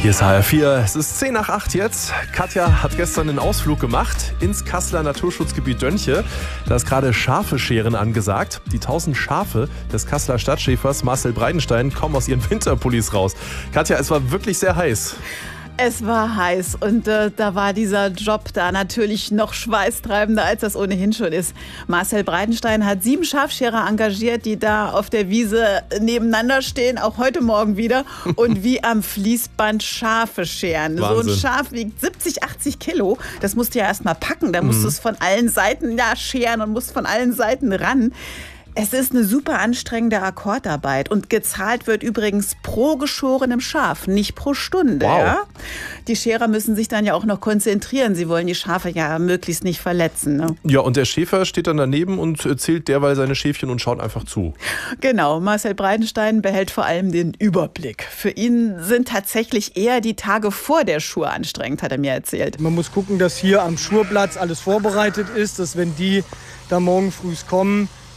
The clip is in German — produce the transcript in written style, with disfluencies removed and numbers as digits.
Hier ist HR4. Es ist 10 nach 8 jetzt. Katja hat gestern einen Ausflug gemacht ins Kasseler Naturschutzgebiet Dönche. Da ist gerade Schafescheren angesagt. Die 1000 Schafe des Kasseler Stadtschäfers Marcel Breidenstein kommen aus ihren Winterpullis raus. Katja, es war wirklich sehr heiß. Es war heiß und da war dieser Job da natürlich noch schweißtreibender, als das ohnehin schon ist. Marcel Breidenstein hat 7 Schafscherer engagiert, die da auf der Wiese nebeneinander stehen, auch heute Morgen wieder, und wie am Fließband Schafe scheren. Wahnsinn. So ein Schaf wiegt 70, 80 Kilo. Das musst du ja erst mal packen. Da musst du es von allen Seiten scheren und musst von allen Seiten ran. Es ist eine super anstrengende Akkordarbeit und gezahlt wird übrigens pro geschorenem Schaf, nicht pro Stunde. Wow. Ja? Die Scherer müssen sich dann ja auch noch konzentrieren. Sie wollen die Schafe ja möglichst nicht verletzen. Ne? Ja, und der Schäfer steht dann daneben und zählt derweil seine Schäfchen und schaut einfach zu. Genau, Marcel Breidenstein behält vor allem den Überblick. Für ihn sind tatsächlich eher die Tage vor der Schur anstrengend, hat er mir erzählt. Man muss gucken, dass hier am Schurplatz alles vorbereitet ist, dass wenn die da morgen früh kommen,